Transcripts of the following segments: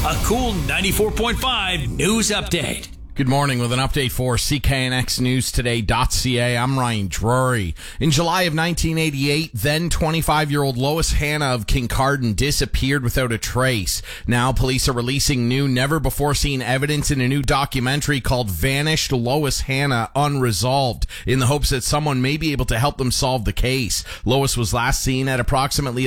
A cool 94.5 news update. Good morning with an update for CKNXNewsToday.ca. I'm Ryan Drury. In July of 1988, then 25-year-old Lois Hanna of Kincardine disappeared without a trace. Now police are releasing new, never-before-seen evidence in a new documentary called Vanished Lois Hanna Unresolved, in the hopes that someone may be able to help them solve the case. Lois was last seen at approximately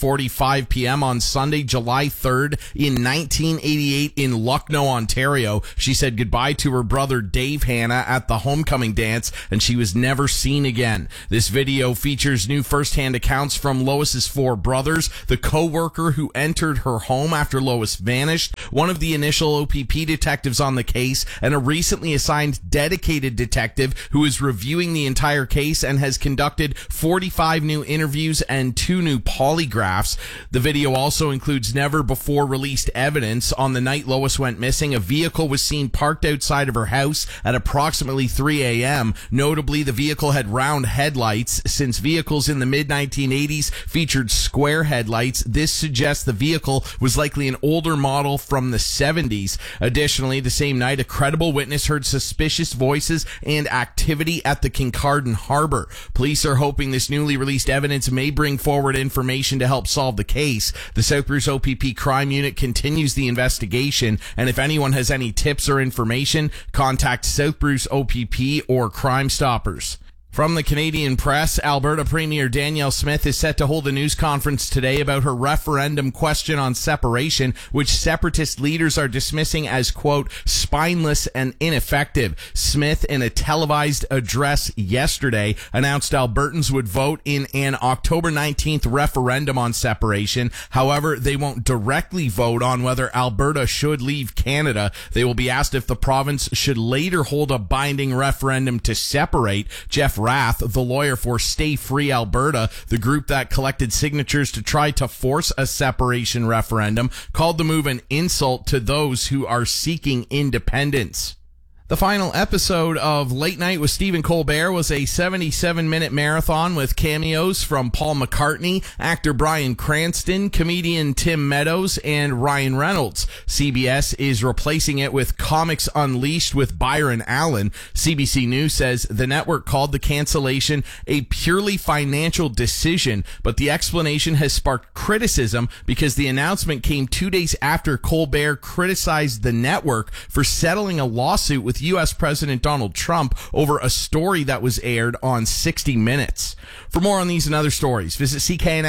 11:45 p.m. on Sunday, July 3rd in 1988 in Lucknow, Ontario. She said goodbye to her brother Dave Hanna at the homecoming dance, and she was never seen again. This video features new first-hand accounts from Lois's four brothers, the co-worker who entered her home after Lois vanished, one of the initial OPP detectives on the case, and a recently assigned dedicated detective who is reviewing the entire case and has conducted 45 new interviews and 2 new polygraphs. The video also includes never-before-released evidence. On the night Lois went missing, a vehicle was seen parked outside of her house at approximately 3 a.m. Notably, the vehicle had round headlights. Since vehicles in the mid-1980s featured square headlights, this suggests the vehicle was likely an older model from the 70s. Additionally, the same night, a credible witness heard suspicious voices and activity at the Kincardine Harbor. Police are hoping this newly released evidence may bring forward information to help solve the case. The South Bruce OPP Crime Unit continues the investigation, and if anyone has any tips or information, contact South Bruce OPP or Crime Stoppers. From the Canadian Press, Alberta Premier Danielle Smith is set to hold a news conference today about her referendum question on separation, which separatist leaders are dismissing as, quote, spineless and ineffective. Smith, in a televised address yesterday, announced Albertans would vote in an October 19th referendum on separation. However, they won't directly vote on whether Alberta should leave Canada. They will be asked if the province should later hold a binding referendum to separate. Jeff Rath, the lawyer for Stay Free Alberta, the group that collected signatures to try to force a separation referendum, called the move an insult to those who are seeking independence. The final episode of Late Night with Stephen Colbert was a 77-minute marathon with cameos from Paul McCartney, actor Bryan Cranston, comedian Tim Meadows, and Ryan Reynolds. CBS is replacing it with Comics Unleashed with Byron Allen. CBC News says the network called the cancellation a purely financial decision, but the explanation has sparked criticism because the announcement came 2 days after Colbert criticized the network for settling a lawsuit with U.S. President Donald Trump over a story that was aired on 60 Minutes. For more on these and other stories, visit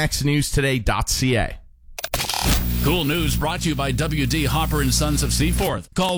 CKNXNewsToday.ca. Cool news brought to you by W.D. Hopper and Sons of Seaforth. Call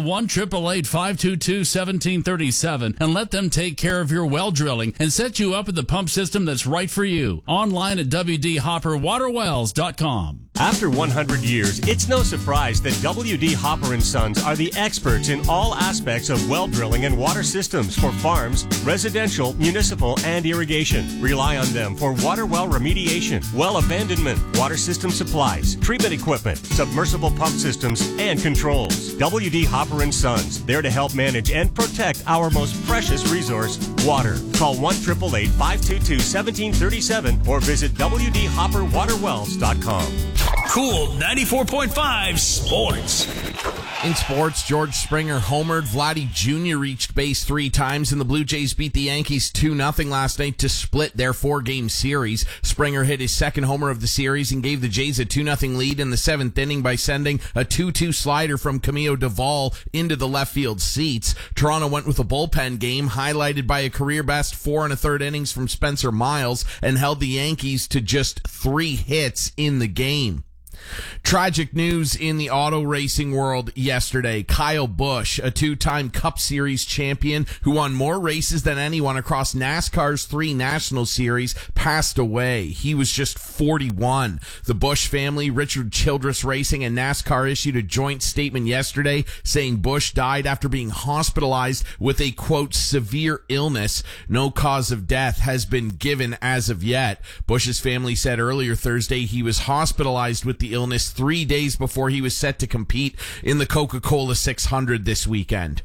1-888-522-1737 and let them take care of your well drilling and set you up with the pump system that's right for you. Online at WDHopperWaterWells.com. After 100 years, it's no surprise that W.D. Hopper and Sons are the experts in all aspects of well drilling and water systems for farms, residential, municipal, and irrigation. Rely on them for water well remediation, well abandonment, water system supplies, treatment equipment, submersible pump systems, and controls. W.D. Hopper and Sons, there to help manage and protect our most precious resource, water. Call 1-888-522-1737 or visit WDHopperWaterWells.com. Cool 94.5 Sports. In sports, George Springer homered. Vladdy Jr. reached base 3 times, and the Blue Jays beat the Yankees 2-0 last night to split their 4-game series. Springer hit his second homer of the series and gave the Jays a 2-0 lead in the 7th inning by sending a 2-2 slider from Camilo Doval into the left field seats. Toronto went with a bullpen game, highlighted by a career-best 4 1/3 innings from Spencer Miles, and held the Yankees to just 3 hits in the game. Tragic news in the auto racing world yesterday. Kyle Busch, a 2-time Cup Series champion who won more races than anyone across NASCAR's 3 National Series, passed away. He was just 41. The Busch family, Richard Childress Racing, and NASCAR issued a joint statement yesterday saying Busch died after being hospitalized with a, quote, severe illness. No cause of death has been given as of yet. Busch's family said earlier Thursday he was hospitalized with the illness 3 days before he was set to compete in the Coca-Cola 600 this weekend.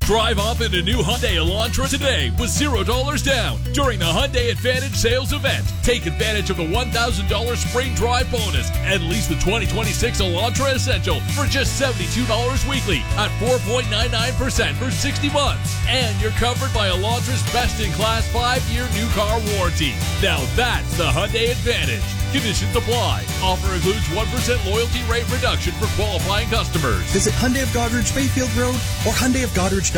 Drive off in a new Hyundai Elantra today with $0 down during the Hyundai Advantage sales event. Take advantage of the $1,000 spring drive bonus and lease the 2026 Elantra Essential for just $72 weekly at 4.99% for 60 months. And you're covered by Elantra's best-in-class 5-year new car warranty. Now that's the Hyundai Advantage. Conditions apply. Offer includes 1% loyalty rate reduction for qualifying customers. Visit Hyundai of Goderich Bayfield Road or HyundaiofGoderich.com.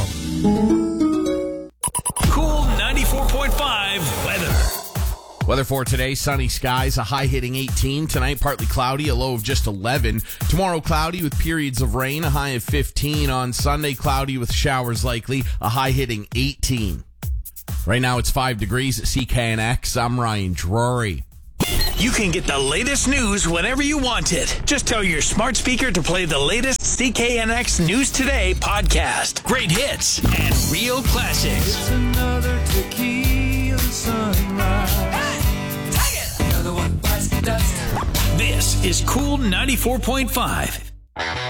Cool 94.5 weather. Weather for today, sunny skies, a high hitting 18. Tonight, partly cloudy, a low of just 11. Tomorrow, cloudy with periods of rain, a high of 15. On Sunday, cloudy with showers likely, a high hitting 18. Right now, it's 5 degrees at CKNX. I'm Ryan Drury. You can get the latest news whenever you want it. Just tell your smart speaker to play the latest CKNX News Today podcast. Great hits and real classics. It's another tequila sunrise. Hey, take it! Another one bites the dust. This is Cool 94.5.